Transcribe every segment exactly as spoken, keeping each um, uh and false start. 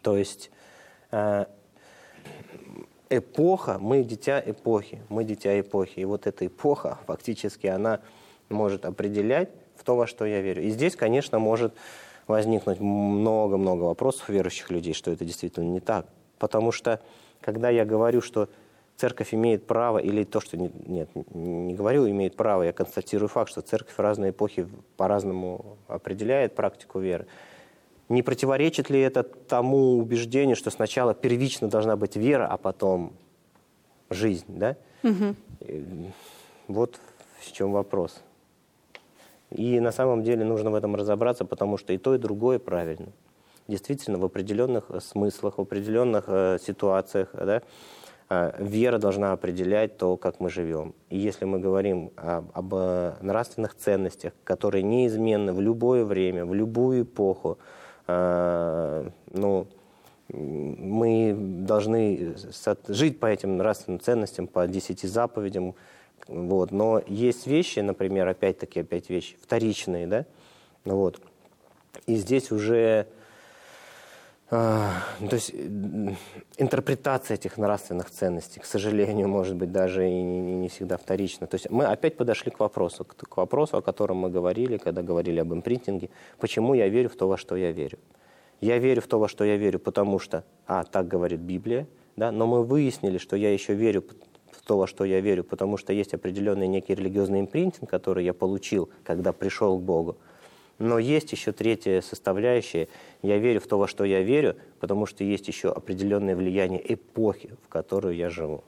То есть э, эпоха, мы дитя эпохи, мы дитя эпохи. И вот эта эпоха, фактически, она может определять в то, во что я верю. И здесь, конечно, может возникнуть много-много вопросов верующих людей, что это действительно не так. Потому что, когда я говорю, что церковь имеет право, или то, что не, нет, не говорю, имеет право, я констатирую факт, что церковь в разные эпохи по-разному определяет практику веры. Не противоречит ли это тому убеждению, что сначала первично должна быть вера, а потом жизнь, да? Угу. Вот в чем вопрос. И на самом деле нужно в этом разобраться, потому что и то, и другое правильно. Действительно, в определенных смыслах, в определенных э, ситуациях, да, э, вера должна определять то, как мы живем. И если мы говорим об, об э, нравственных ценностях, которые неизменны в любое время, в любую эпоху, э, ну, мы должны жить по этим нравственным ценностям, по десяти заповедям. Вот. Но есть вещи, например, опять-таки, опять вещи вторичные, да, вот. И здесь уже, э, то есть, интерпретация этих нравственных ценностей, к сожалению, может быть, даже и не, не всегда вторична. То есть мы опять подошли к вопросу, к, к вопросу, о котором мы говорили, когда говорили об импринтинге, почему я верю в то, во что я верю. Я верю в то, во что я верю, потому что, а, так говорит Библия, да, но мы выяснили, что я еще верю в то, во что я верю, потому что есть определенный некий религиозный импринтинг, который я получил, когда пришел к Богу. Но есть еще третья составляющая. Я верю в то, во что я верю, потому что есть еще определенное влияние эпохи, в которую я живу.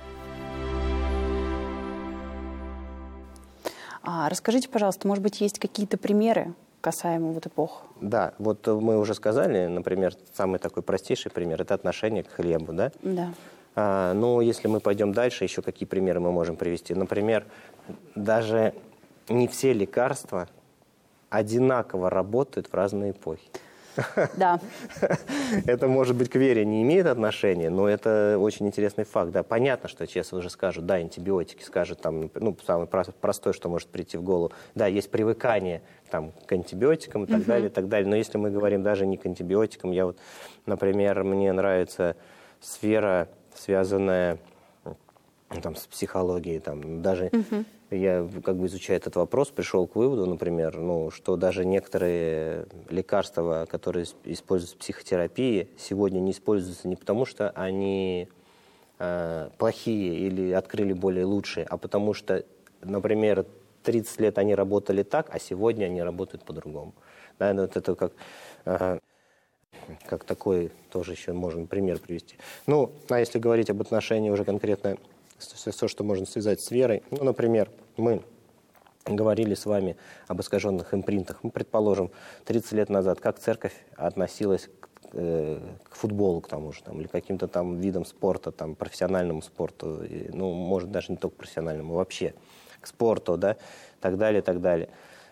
А, расскажите, пожалуйста, может быть, есть какие-то примеры касаемо вот эпох? Да, вот мы уже сказали, например, самый такой простейший пример – это отношение к хлебу, да? Да. А, но если мы пойдем дальше, еще какие примеры мы можем привести? Например, даже не все лекарства одинаково работают в разные эпохи. Да. Это, может быть, к вере не имеет отношения, но это очень интересный факт. Да, понятно, что сейчас уже скажут, да, антибиотики, скажут, там, ну, самое простое, что может прийти в голову, да, есть привыкание там, к антибиотикам и так угу. далее, и так далее. Но если мы говорим даже не к антибиотикам, я вот, например, мне нравится сфера, связанная там, с психологией, там, даже угу. я, как бы, изучая этот вопрос, пришел к выводу, например, ну, что даже некоторые лекарства, которые используются в психотерапии, сегодня не используются не потому, что они э, плохие или открыли более лучшие, а потому что, например, тридцать лет они работали так, а сегодня они работают по-другому. Да, ну, вот это как... Э, как такой тоже еще можем пример привести. Ну, а если говорить об отношении уже конкретно, все, что можно связать с верой, ну, например, мы говорили с вами об искаженных импринтах. Мы, предположим, тридцать лет назад, как церковь относилась к, э, к футболу, к тому же, там, или каким-то там видам спорта, там, профессиональному спорту, и, ну, может, даже не только профессиональному, вообще, к спорту, да, так далее, так далее.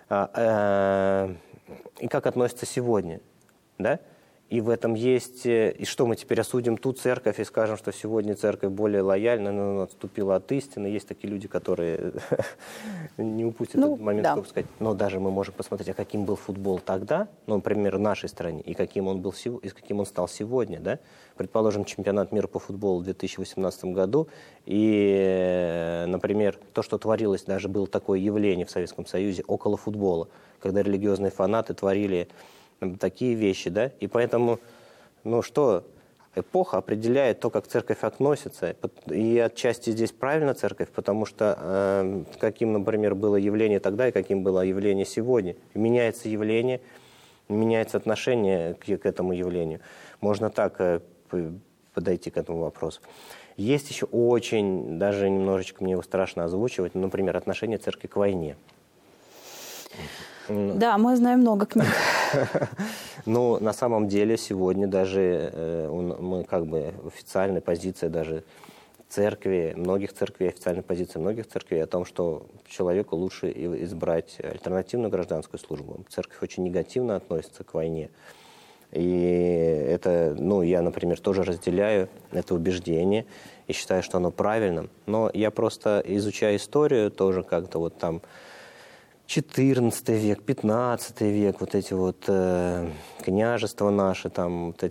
А, э, и как относится сегодня, да? И в этом есть... И что, мы теперь осудим ту церковь и скажем, что сегодня церковь более лояльна, но отступила от истины. Есть такие люди, которые не упустят ну, этот момент, да. чтобы сказать. Но даже мы можем посмотреть, а каким был футбол тогда, ну, например, в нашей стране, и каким он, был, и каким он стал сегодня. Да? Предположим, чемпионат мира по футболу в две тысячи восемнадцатом году. И, например, то, что творилось, даже было такое явление в Советском Союзе, около футбола, когда религиозные фанаты творили... такие вещи, да, и поэтому, ну что, эпоха определяет то, как церковь относится, и отчасти здесь правильно церковь, потому что э, каким, например, было явление тогда и каким было явление сегодня. Меняется явление, меняется отношение к, к этому явлению. Можно так э, подойти к этому вопросу. Есть еще очень, даже немножечко мне его страшно озвучивать, например, отношение церкви к войне. Да, мы знаем много книг. Ну, на самом деле, сегодня даже э, он, мы как бы официальная позиция даже церкви, многих церквей, официальная позиция многих церквей о том, что человеку лучше избрать альтернативную гражданскую службу. Церковь очень негативно относится к войне. И это, ну, я, например, тоже разделяю это убеждение и считаю, что оно правильным. Но я просто, изучая историю, тоже как-то вот там четырнадцатый век, пятнадцатый век, вот эти вот э, княжества наши, там, вот